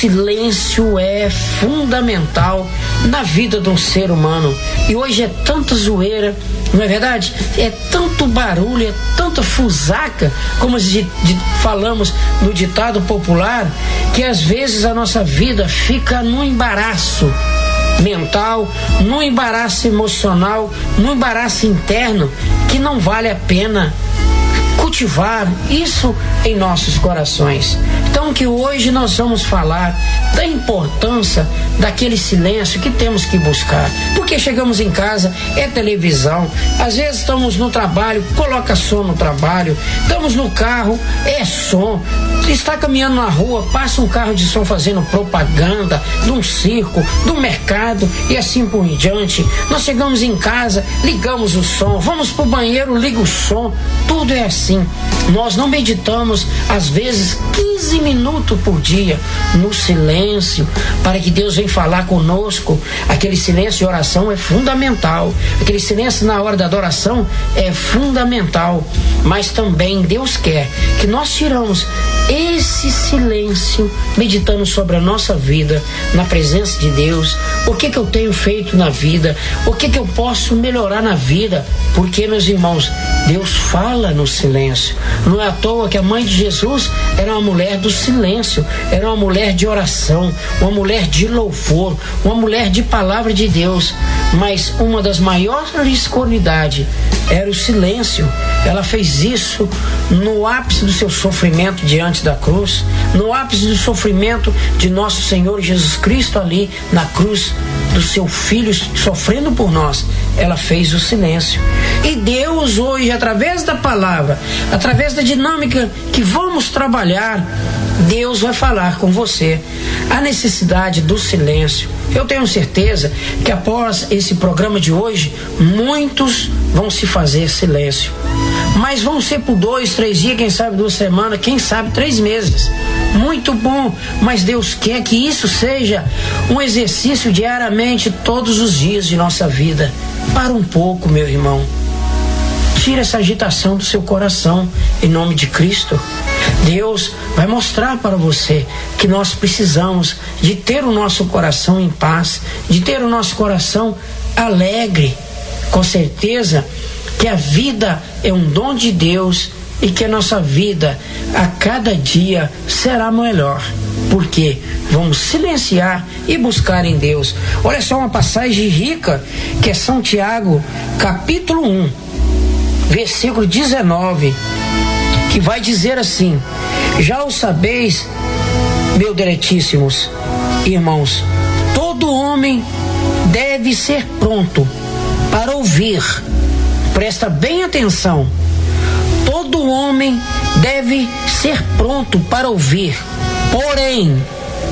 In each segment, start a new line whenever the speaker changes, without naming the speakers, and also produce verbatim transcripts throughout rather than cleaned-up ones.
silêncio é fundamental na vida de um ser humano. E hoje é tanta zoeira, não é verdade? É tanto barulho, é tanta fusaca, como de, de, falamos no ditado popular, que às vezes a nossa vida fica num embaraço mental, num embaraço emocional, num embaraço interno, que não vale a pena cultivar isso em nossos corações. Então, que hoje nós vamos falar da importância daquele silêncio que temos que buscar, porque chegamos em casa, é televisão, às vezes estamos no trabalho, coloca som no trabalho, estamos no carro, é som, está caminhando na rua, passa um carro de som fazendo propaganda de um circo, do mercado e assim por diante. Nós chegamos em casa, ligamos o som, vamos pro banheiro, liga o som, tudo é assim. Nós não meditamos às vezes quinze minutos por dia no silêncio, para que Deus venha falar conosco. Aquele silêncio de oração é fundamental, aquele silêncio na hora da adoração é fundamental, mas também Deus quer que nós tiramos esse silêncio meditando sobre a nossa vida, na presença de Deus. O que que eu tenho feito na vida? O que que eu posso melhorar na vida? Porque, meus irmãos, Deus fala no silêncio. Não é à toa que a mãe de Jesus era uma mulher do silêncio, era uma mulher de oração, uma mulher de louvor, uma mulher de palavra de Deus. Mas uma das maiores qualidades era o silêncio. Ela fez isso no ápice do seu sofrimento diante da cruz, no ápice do sofrimento de nosso Senhor Jesus Cristo ali na cruz do seu Filho sofrendo por nós. Ela fez o silêncio. E Deus hoje, através da palavra, através da dinâmica que vamos trabalhar, Deus vai falar com você a necessidade do silêncio. Eu tenho certeza que após esse programa de hoje, muitos vão se fazer silêncio. Mas vão ser por dois, três dias, quem sabe duas semanas, quem sabe três meses. Muito bom, mas Deus quer que isso seja um exercício diariamente, todos os dias de nossa vida. Para um pouco, meu irmão. Tira essa agitação do seu coração, em nome de Cristo. Deus vai mostrar para você que nós precisamos de ter o nosso coração em paz, de ter o nosso coração alegre. Com certeza que a vida é um dom de Deus e que a nossa vida a cada dia será melhor, porque vamos silenciar e buscar em Deus. Olha só uma passagem rica, que é São Tiago, capítulo um, versículo dezenove, que vai dizer assim: já o sabeis, meus diletíssimos irmãos, todo homem deve ser pronto para ouvir. Presta bem atenção. Todo homem deve ser pronto para ouvir, porém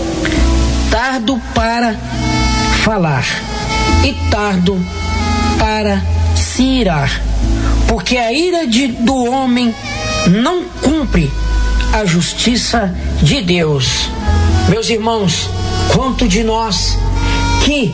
tardo para falar e tardo para se irar, porque a ira de, do homem não cumpre a justiça de Deus. Meus irmãos, quanto de nós que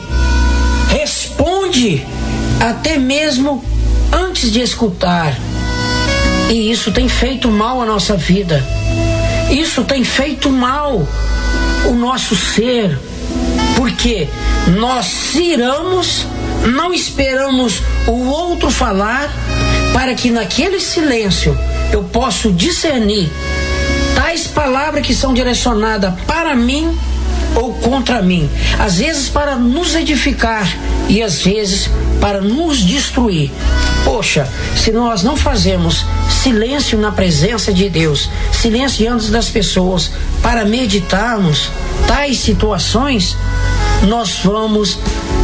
responde até mesmo antes de escutar, e isso tem feito mal à nossa vida, isso tem feito mal o nosso ser, porque nós ciramos, não esperamos o outro falar, para que naquele silêncio eu possa discernir tais palavras que são direcionadas para mim ou contra mim, às vezes para nos edificar e às vezes para nos destruir. Poxa, se nós não fazemos silêncio na presença de Deus, silêncio diante das pessoas, para meditarmos tais situações, nós vamos,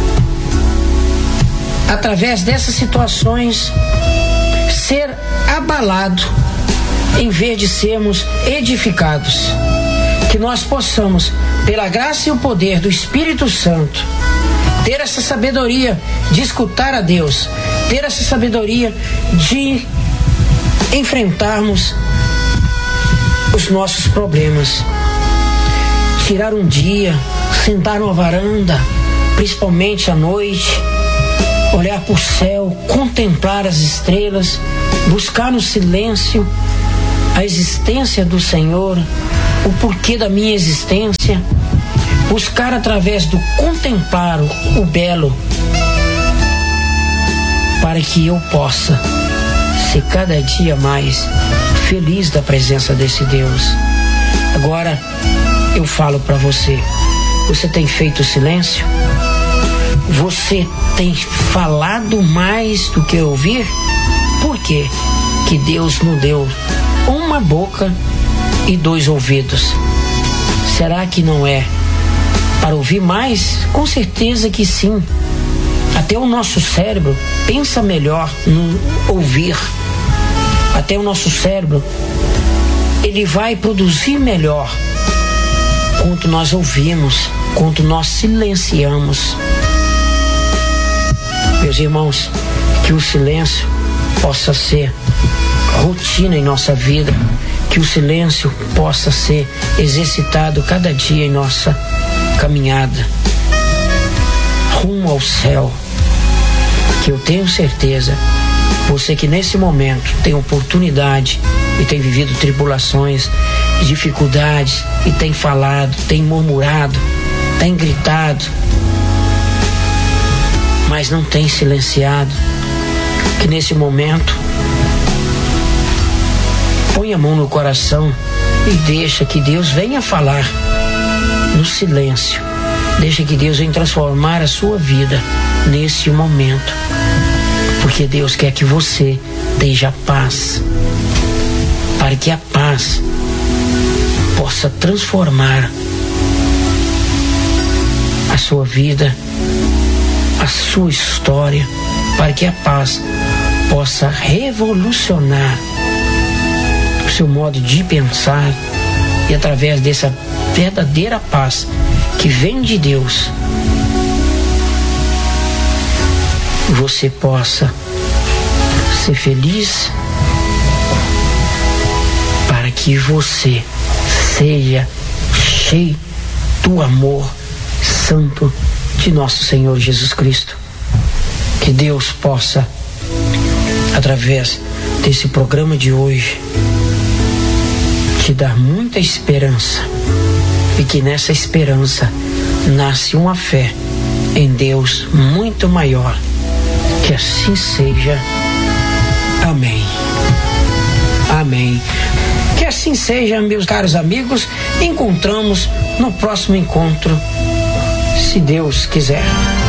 através dessas situações, ser abalados em vez de sermos edificados. Que nós possamos, pela graça e o poder do Espírito Santo, ter essa sabedoria de escutar a Deus, ter essa sabedoria de enfrentarmos os nossos problemas. Tirar um dia, sentar numa varanda, principalmente à noite, olhar para o céu, contemplar as estrelas, buscar no silêncio a existência do Senhor, o porquê da minha existência, buscar através do contemplar o, o belo, para que eu possa ser cada dia mais feliz da presença desse Deus. Agora eu falo para você, você tem feito silêncio? Você tem falado mais do que ouvir? Por quê? Que Deus nos deu uma boca e dois ouvidos. Será que não é para ouvir mais? Com certeza que sim. Até o nosso cérebro pensa melhor no ouvir. Até o nosso cérebro, ele vai produzir melhor quanto nós ouvimos, quanto nós silenciamos. Meus irmãos, que o silêncio possa ser rotina em nossa vida, que o silêncio possa ser exercitado cada dia em nossa caminhada rumo ao céu. Que eu tenho certeza, você que nesse momento tem oportunidade e tem vivido tribulações, dificuldades, e tem falado, tem murmurado, tem gritado, mas não tem silenciado, que nesse momento põe a mão no coração e deixa que Deus venha falar no silêncio. Deixa que Deus venha transformar a sua vida nesse momento, porque Deus quer que você tenha paz, para que a paz possa transformar a sua vida, a sua história, para que a paz possa revolucionar o seu modo de pensar, e através dessa verdadeira paz que vem de Deus, você possa ser feliz, para que você seja cheio do amor santo de nosso Senhor Jesus Cristo. Que Deus possa, através desse programa de hoje, te dar muita esperança, e que nessa esperança nasce uma fé em Deus muito maior. Que assim seja. Amém. Amém. Que assim seja, meus caros amigos. Encontramos no próximo encontro, se Deus quiser.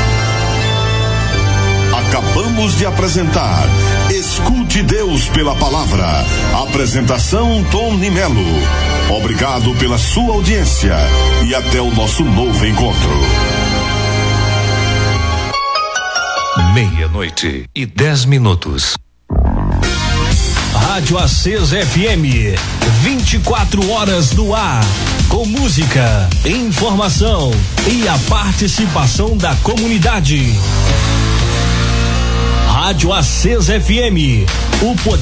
Acabamos de apresentar Escute Deus pela Palavra. Apresentação Tony Melo. Obrigado pela sua audiência e até o nosso novo encontro.
Meia-noite e dez minutos.
Rádio Acesa F M, vinte e quatro horas no ar, com música, informação e a participação da comunidade. Rádio Acesa F M, o poder